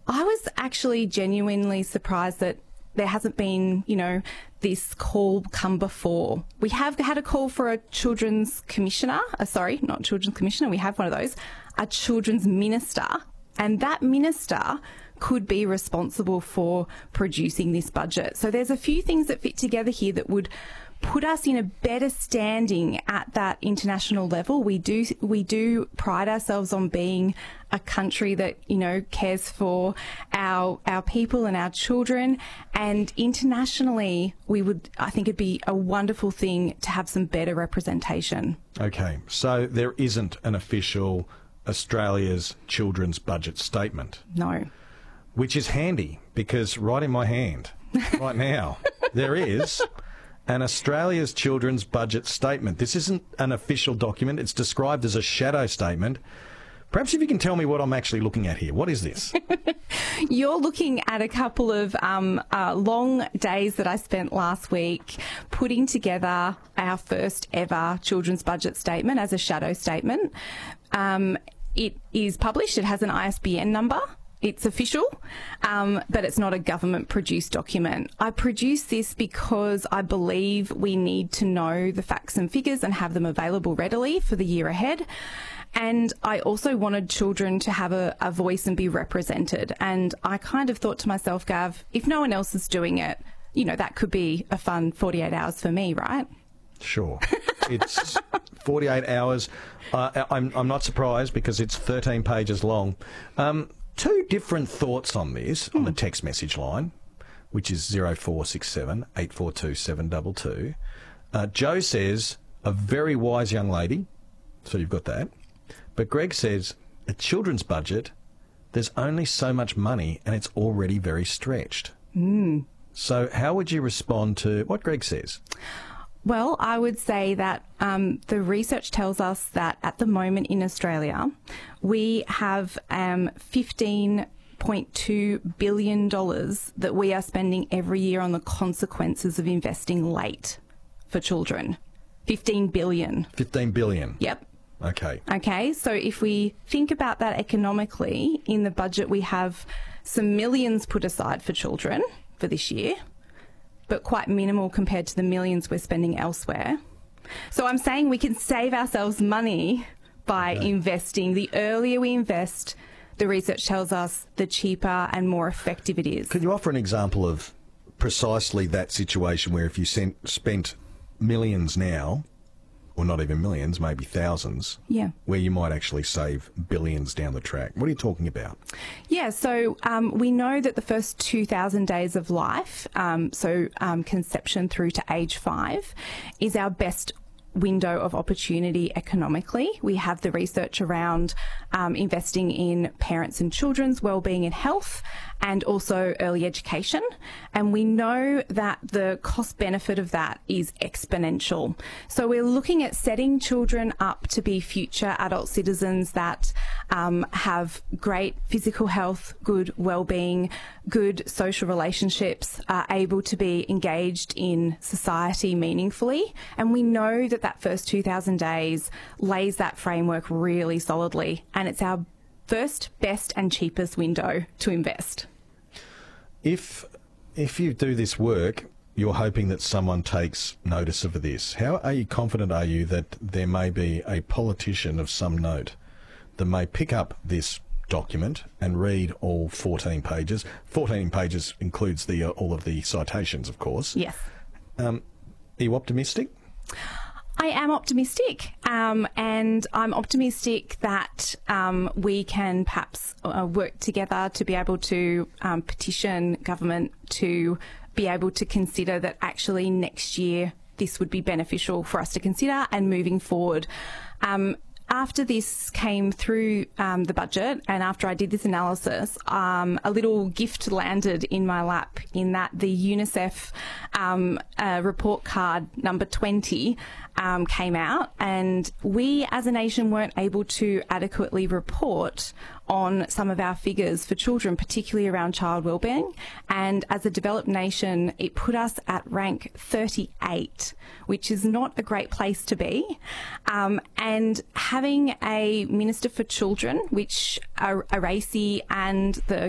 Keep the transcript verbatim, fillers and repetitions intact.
I was actually genuinely surprised that there hasn't been, you know, this call come before. We have had a call for a children's commissioner, uh, sorry, not children's commissioner, we have one of those, a children's minister, and that minister could be responsible for producing this budget. So there's a few things that fit together here that would put us in a better standing at that international level. We do we do pride ourselves on being a country that, you know, cares for our our people and our children, and internationally we would, I think it'd be a wonderful thing to have some better representation. Okay, so there isn't an official Australia's children's budget statement. No. Which is handy, because right in my hand right now there is an Australia's children's budget statement. This isn't an official document. It's described as a shadow statement. Perhaps if you can tell me what I'm actually looking at here. What is this? You're looking at a couple of um, uh, long days that I spent last week putting together our first ever children's budget statement as a shadow statement. Um, it is published. It has an I S B N number. It's official, um, but it's not a government-produced document. I produced this because I believe we need to know the facts and figures and have them available readily for the year ahead. And I also wanted children to have a, a voice and be represented. And I kind of thought to myself, Gav, if no one else is doing it, you know, that could be a fun forty-eight hours for me, right? Sure. It's forty-eight hours. Uh, I'm, I'm not surprised because it's thirteen pages long. Um, Two different thoughts on this on the text message line, which is zero four six seven, eight four two, seven two two. Uh, Joe says, a very wise young lady, so you've got that. But Greg says, a children's budget, there's only so much money and it's already very stretched. Mm. So how would you respond to what Greg says? Well, I would say that um, the research tells us that at the moment in Australia, we have um, fifteen point two billion dollars that we are spending every year on the consequences of investing late for children. fifteen billion dollars. fifteen billion dollars? Yep. Okay. Okay, so if we think about that economically, in the budget we have some millions put aside for children for this year, but quite minimal compared to the millions we're spending elsewhere. So I'm saying we can save ourselves money by okay. investing. The earlier we invest, the research tells us, the cheaper and more effective it is. Could you offer an example of precisely that situation where if you sent, spent millions now, or not even millions, maybe thousands, yeah, where you might actually save billions down the track? What are you talking about? Yeah, so um, we know that the first two thousand days of life, um, so um, conception through to age five, is our best window of opportunity economically. We have the research around um, investing in parents and children's wellbeing and health, and also early education. And we know that the cost benefit of that is exponential. So we're looking at setting children up to be future adult citizens that um, have great physical health, good wellbeing, good social relationships, are able to be engaged in society meaningfully. And we know that that first two thousand days lays that framework really solidly, and it's our first, best and cheapest window to invest. If if you do this work, you're hoping that someone takes notice of this. How are you confident are you that there may be a politician of some note that may pick up this document and read all fourteen pages? fourteen pages includes the uh, all of the citations, of course. Yes. Um, are you optimistic? I am optimistic, um, and I'm optimistic that um, we can perhaps uh, work together to be able to um, petition government to be able to consider that actually next year this would be beneficial for us to consider and moving forward. Um, After this came through um, the budget, and after I did this analysis, um, a little gift landed in my lap in that the UNICEF um, uh, report card number twenty um, came out, and we as a nation weren't able to adequately report on some of our figures for children, particularly around child wellbeing. And as a developed nation, it put us at rank thirty-eight, which is not a great place to be. Um, and having a Minister for Children, which Araisi and the